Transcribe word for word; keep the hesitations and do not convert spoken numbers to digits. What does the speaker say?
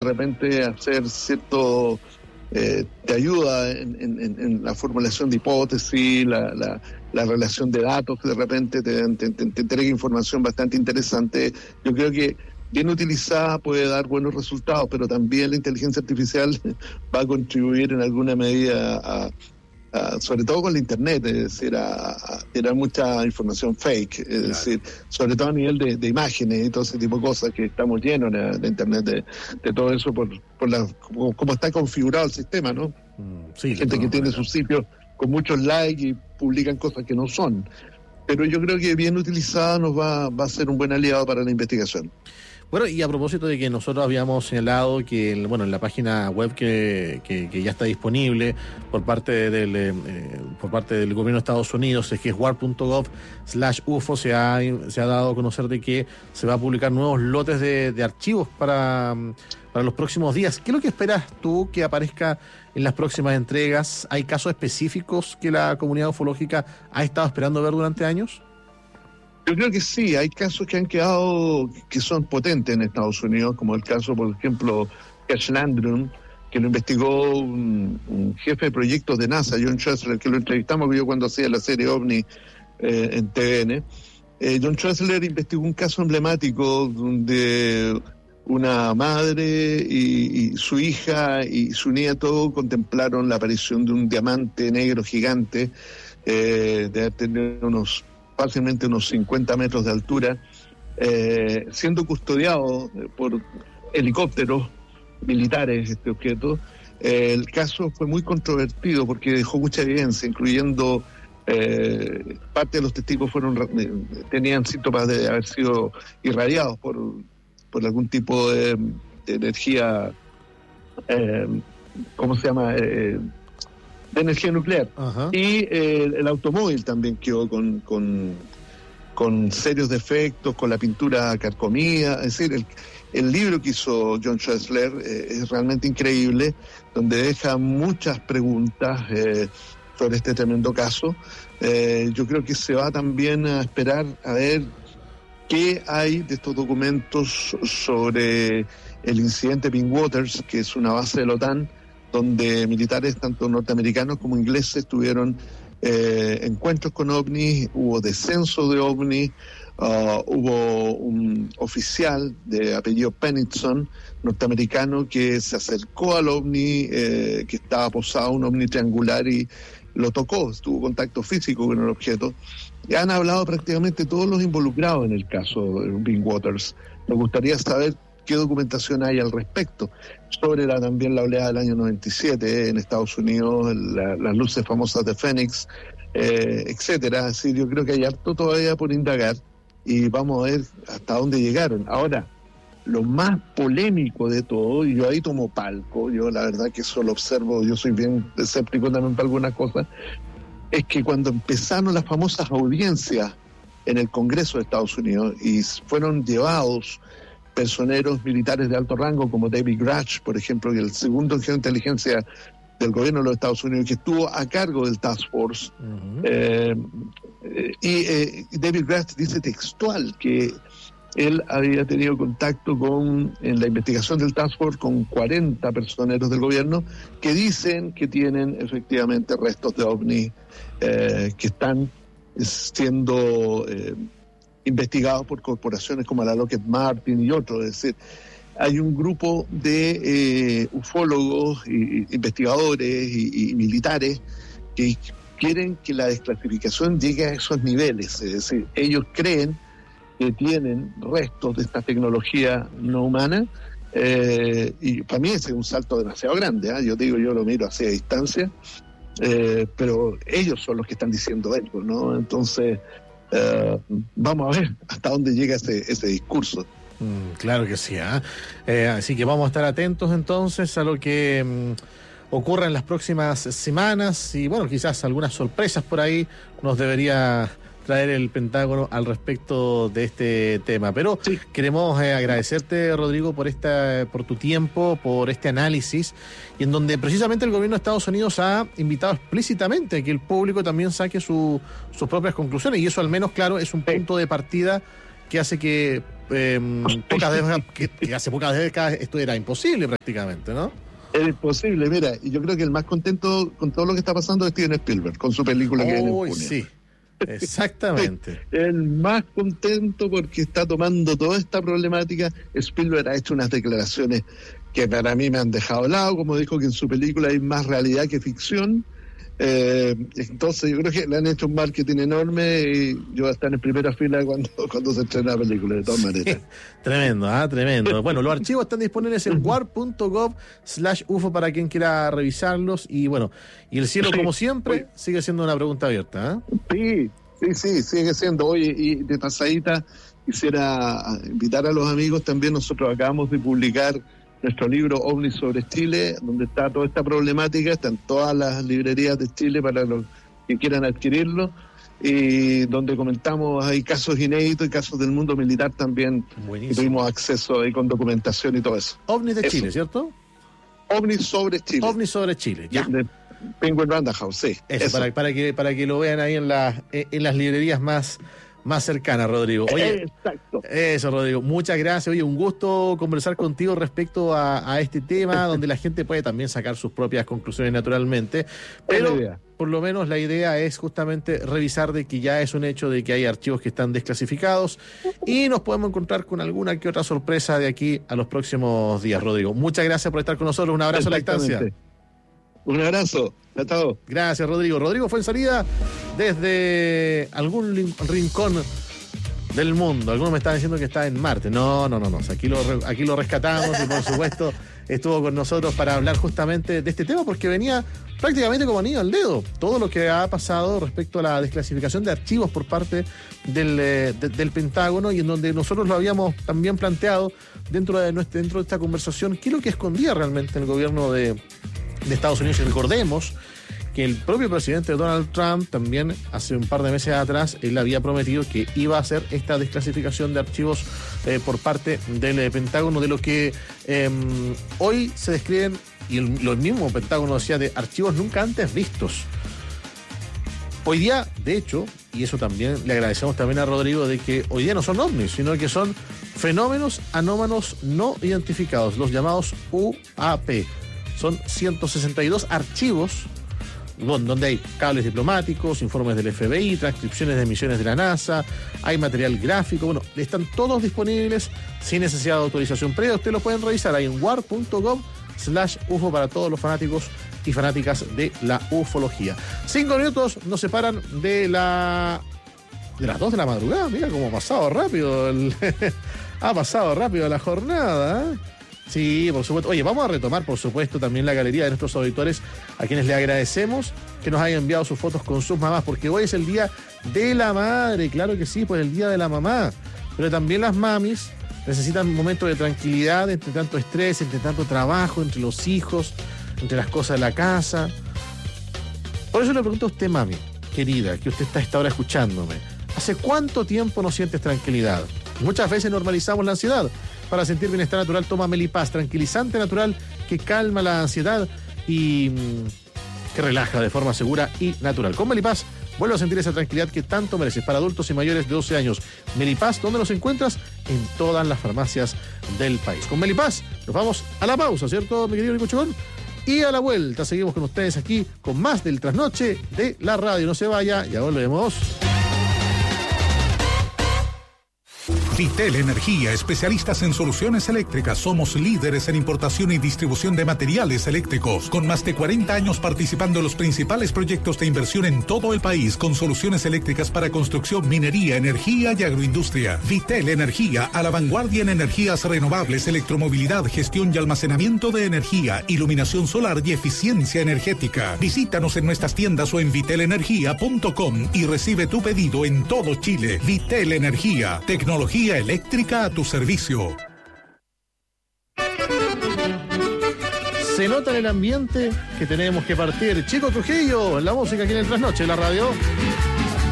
repente hacer cierto, eh, te ayuda en, en, en la formulación de hipótesis, la, la, la relación de datos, que de repente te, te, te, te entrega información bastante interesante. Yo creo que bien utilizada puede dar buenos resultados, pero también la inteligencia artificial va a contribuir en alguna medida a, a sobre todo con la internet, es decir, a, a tener mucha información fake, es claro. decir, sobre todo a nivel de, de imágenes y todo ese tipo de cosas, que estamos llenos de, de internet de, de todo eso por, por la como, como está configurado el sistema, ¿no? Mm, sí, gente que tiene sus sitios con muchos likes y publican cosas que no son. Pero yo creo que bien utilizada nos va, va a ser un buen aliado para la investigación. Bueno, y a propósito de que nosotros habíamos señalado que, bueno, en la página web que, que, que ya está disponible por parte del eh, por parte del gobierno de Estados Unidos, es que es war.gov slash UFO, se ha, se ha dado a conocer de que se va a publicar nuevos lotes de, de archivos para, para los próximos días. ¿Qué es lo que esperas tú que aparezca en las próximas entregas? ¿Hay casos específicos que la comunidad ufológica ha estado esperando ver durante años? Yo creo que sí, hay casos que han quedado, que son potentes en Estados Unidos, como el caso, por ejemplo, Cash Landrum, que lo investigó un, un jefe de proyectos de NASA, John Tressler, que lo entrevistamos yo cuando hacía la serie OVNI eh, en T V N. Eh, John Tressler investigó un caso emblemático donde una madre y, y su hija y su nieto contemplaron la aparición de un diamante negro gigante, eh, de tener unos fácilmente unos cincuenta metros de altura, eh, siendo custodiado por helicópteros militares este objeto. Eh, el caso fue muy controvertido porque dejó mucha evidencia, incluyendo eh, parte de los testigos fueron tenían síntomas de haber sido irradiados por, por algún tipo de, de energía, eh, ¿cómo se llama?, eh, de energía nuclear. Ajá. Y eh, el automóvil también quedó con, con, con serios defectos, con la pintura carcomida. Es decir, el, el libro que hizo John Tressler eh, es realmente increíble, donde deja muchas preguntas eh, sobre este tremendo caso. Eh, yo creo que se va también a esperar a ver qué hay de estos documentos sobre el incidente Pink Waters, que es una base de la OTAN, donde militares tanto norteamericanos como ingleses tuvieron eh, encuentros con ovnis, hubo descenso de ovnis, uh, hubo un oficial de apellido Pennington, norteamericano, que se acercó al ovni, eh, que estaba posado, un ovni triangular, y lo tocó, tuvo contacto físico con el objeto. Y han hablado prácticamente todos los involucrados en el caso de Pink Waters. Nos gustaría saber qué documentación hay al respecto, sobre la, también la oleada del año noventa y siete eh, en Estados Unidos, la, las luces famosas de Phoenix, eh, etcétera. Así, yo creo que hay harto todavía por indagar y vamos a ver hasta dónde llegaron. Ahora, lo más polémico de todo, y yo ahí tomo palco, yo la verdad que eso lo observo, yo soy bien escéptico también para algunas cosas, es que cuando empezaron las famosas audiencias en el Congreso de Estados Unidos y fueron llevados personeros militares de alto rango como David Grush, por ejemplo, que el segundo jefe de inteligencia del gobierno de los Estados Unidos, que estuvo a cargo del Task Force. Uh-huh. eh, eh, y eh, David Grush dice textual que él había tenido contacto con, en la investigación del Task Force, con cuarenta personeros del gobierno que dicen que tienen efectivamente restos de ovnis eh, que están siendo eh, investigados por corporaciones como la Lockheed Martin y otros. Es decir, hay un grupo de eh, ufólogos, y, investigadores y, y militares que quieren que la desclasificación llegue a esos niveles. Es decir, ellos creen que tienen restos de esta tecnología no humana, eh, y para mí ese es un salto demasiado grande, ¿eh? Yo digo, yo lo miro hacia distancia, eh, pero ellos son los que están diciendo algo, ¿no? Entonces, Uh, vamos a ver hasta dónde llega ese, ese discurso. Mm, claro que sí, ¿eh? Eh, así que vamos a estar atentos entonces a lo que mm, ocurra en las próximas semanas, y bueno, quizás algunas sorpresas por ahí nos debería traer el Pentágono al respecto de este tema. Pero sí, queremos eh, agradecerte, Rodrigo, por esta, por tu tiempo, por este análisis, y en donde precisamente el gobierno de Estados Unidos ha invitado explícitamente a que el público también saque su, sus propias conclusiones, y eso al menos, claro, es un punto de partida que hace que eh, pocas décadas, que, que hace pocas décadas esto era imposible prácticamente, ¿no? Es imposible, mira, y yo creo que el más contento con todo lo que está pasando es Steven Spielberg, con su película que viene en junio. Sí, exactamente. El más contento porque está tomando toda esta problemática. Spielberg ha hecho unas declaraciones que para mí me han dejado helado, como dijo que en su película hay más realidad que ficción. Eh, entonces yo creo que le han hecho un marketing enorme y yo voy a estar en primera fila cuando, cuando se estrene la película, de todas maneras. Sí, tremendo, ¿ah? Tremendo. Bueno, los archivos están disponibles en warp punto gov slash U F O para quien quiera revisarlos. Y bueno, y el cielo, como siempre, sigue siendo una pregunta abierta. ¿eh? Sí, sí, sí, sigue siendo. Oye, y de pasadita quisiera invitar a los amigos también. Nosotros acabamos de publicar nuestro libro OVNI sobre Chile, donde está toda esta problemática, está en todas las librerías de Chile para los que quieran adquirirlo, y donde comentamos, hay casos inéditos y casos del mundo militar también. Buenísimo. Y tuvimos acceso ahí con documentación y todo eso. OVNI de eso. Chile, ¿cierto? OVNI sobre Chile. OVNI sobre Chile, ya. De, de Penguin Random House, sí. Eso, eso. Para, para, que, para que lo vean ahí en, la, en las librerías más... más cercana, Rodrigo. Oye, exacto. Eso, Rodrigo. Muchas gracias. Oye, un gusto conversar contigo respecto a, a este tema, donde la gente puede también sacar sus propias conclusiones naturalmente. Pero por lo menos la idea es justamente revisar de que ya es un hecho de que hay archivos que están desclasificados y nos podemos encontrar con alguna que otra sorpresa de aquí a los próximos días, Rodrigo. Muchas gracias por estar con nosotros. Un abrazo a la distancia. Un abrazo. Tratado. Gracias, Rodrigo. Rodrigo fue en salida desde algún rincón del mundo. Algunos me estaban diciendo que está en Marte. No, no, no, no. Aquí lo, aquí lo rescatamos y por supuesto estuvo con nosotros para hablar justamente de este tema porque venía prácticamente como anillo al dedo. Todo lo que ha pasado respecto a la desclasificación de archivos por parte del, de, del Pentágono, y en donde nosotros lo habíamos también planteado dentro de, nuestra, dentro de esta conversación, qué es lo que escondía realmente el gobierno de de Estados Unidos. Y recordemos que el propio presidente Donald Trump también hace un par de meses atrás él había prometido que iba a hacer esta desclasificación de archivos eh, por parte del eh, Pentágono, de lo que eh, hoy se describen, y el, lo mismo Pentágono decía, de archivos nunca antes vistos. Hoy día, de hecho, y eso también le agradecemos también a Rodrigo, de que hoy día no son ovnis, sino que son fenómenos anómalos no identificados, los llamados U A P. Son ciento sesenta y dos archivos donde hay cables diplomáticos, informes del F B I, transcripciones de misiones de la NASA, hay material gráfico. Bueno, están todos disponibles sin necesidad de autorización previa. Ustedes lo pueden revisar ahí en warp punto gov slash U F O para todos los fanáticos y fanáticas de la ufología. Cinco minutos nos separan de la de las dos de la madrugada. Mira cómo ha pasado rápido el ha pasado rápido la jornada, ¿eh? Sí, por supuesto. Oye, vamos a retomar, por supuesto, también la galería de nuestros auditores, a quienes le agradecemos que nos hayan enviado sus fotos con sus mamás, porque hoy es el Día de la Madre, claro que sí, pues el Día de la Mamá. Pero también las mamis necesitan un momento de tranquilidad entre tanto estrés, entre tanto trabajo, entre los hijos, entre las cosas de la casa. Por eso le pregunto a usted, mami, querida, que usted está a esta hora escuchándome, ¿hace cuánto tiempo no sientes tranquilidad? Muchas veces normalizamos la ansiedad. Para sentir bienestar natural, toma Melipaz, tranquilizante natural que calma la ansiedad y mmm, que relaja de forma segura y natural. Con Melipaz, vuelve a sentir esa tranquilidad que tanto mereces. Para adultos y mayores de doce años, Melipaz, ¿dónde los encuentras? En todas las farmacias del país. Con Melipaz, nos vamos a la pausa, ¿cierto, mi querido Nico Chocón? Y a la vuelta seguimos con ustedes aquí con más del Trasnoche de la Radio. No se vaya, ya volvemos. Vitel Energía, especialistas en soluciones eléctricas. Somos líderes en importación y distribución de materiales eléctricos, con más de cuarenta años participando en los principales proyectos de inversión en todo el país, con soluciones eléctricas para construcción, minería, energía y agroindustria. Vitel Energía, a la vanguardia en energías renovables, electromovilidad, gestión y almacenamiento de energía, iluminación solar y eficiencia energética. Visítanos en nuestras tiendas o en vitel energía punto com y recibe tu pedido en todo Chile. Vitel Energía, tecnología eléctrica a tu servicio. Se nota en el ambiente que tenemos que partir. Chico Trujillo, en la música aquí en el Trasnoche de la Radio.